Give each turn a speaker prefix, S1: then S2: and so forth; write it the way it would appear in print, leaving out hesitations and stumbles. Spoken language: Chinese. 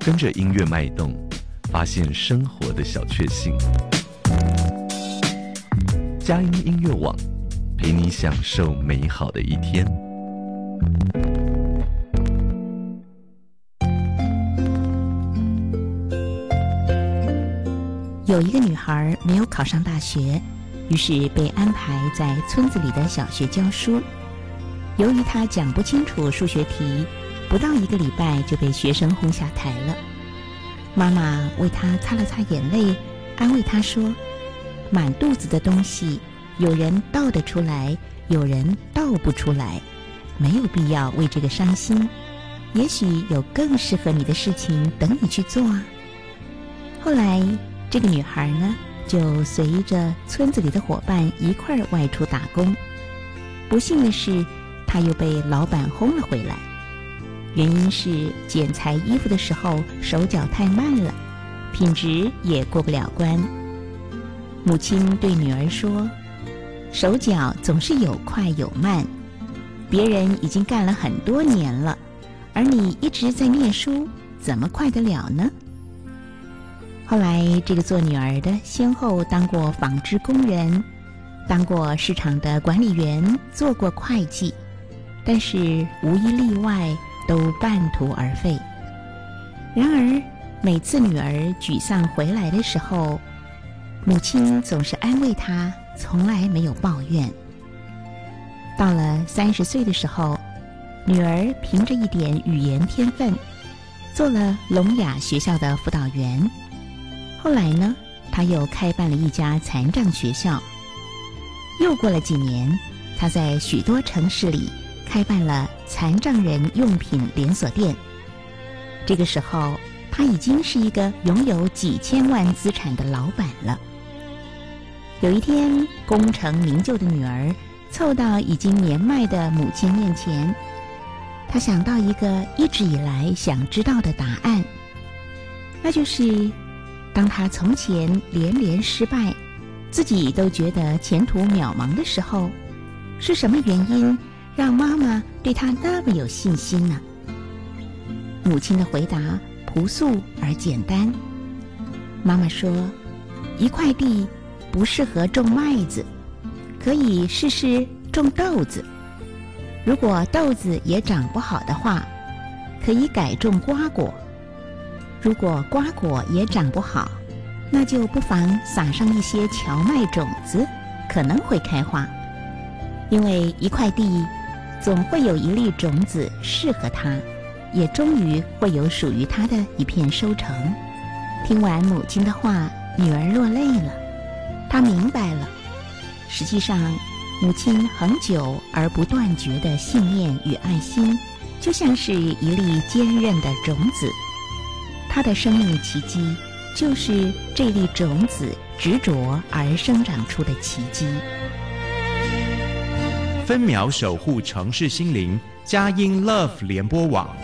S1: 跟着音乐脉动，发现生活的小确幸。佳音音乐网，陪你享受美好的一天。
S2: 有一个女孩没有考上大学，于是被安排在村子里的小学教书。由于她讲不清楚数学题，不到1个礼拜就被学生轰下台了。妈妈为她擦了擦眼泪，安慰她说：满肚子的东西，有人倒得出来，有人倒不出来，没有必要为这个伤心，也许有更适合你的事情等你去做啊。后来这个女孩呢，就随着村子里的伙伴一块儿外出打工。不幸的是，她又被老板轰了回来，原因是剪裁衣服的时候手脚太慢了，品质也过不了关。母亲对女儿说：手脚总是有快有慢，别人已经干了很多年了，而你一直在念书，怎么快得了呢？后来这个做女儿的先后当过纺织工人，当过市场的管理员，做过会计，但是无一例外都半途而废。然而每次女儿沮丧回来的时候，母亲总是安慰她，从来没有抱怨。到了30岁的时候，女儿凭着一点语言天分，做了聋哑学校的辅导员。后来呢，她又开办了一家残障学校。又过了几年，她在许多城市里开办了残障人用品连锁店。这个时候，她已经是一个拥有几千万资产的老板了。有一天，功成名就的女儿凑到已经年迈的母亲面前，她想到一个一直以来想知道的答案，那就是当她从前连连失败，自己都觉得前途渺茫的时候，是什么原因让妈妈对她那么有信心呢？母亲的回答朴素而简单。妈妈说，一块地不适合种麦子，可以试试种豆子。如果豆子也长不好的话，可以改种瓜果。如果瓜果也长不好，那就不妨撒上一些荞麦种子，可能会开花。因为一块地总会有一粒种子适合它，也终于会有属于它的一片收成。听完母亲的话，女儿落泪了。她明白了，实际上母亲恒久而不断绝的信念与爱心，就像是一粒坚韧的种子。她的生命奇迹，就是这粒种子执着而生长出的奇迹。
S3: 分秒守护城市心灵，佳音 Love 联播网。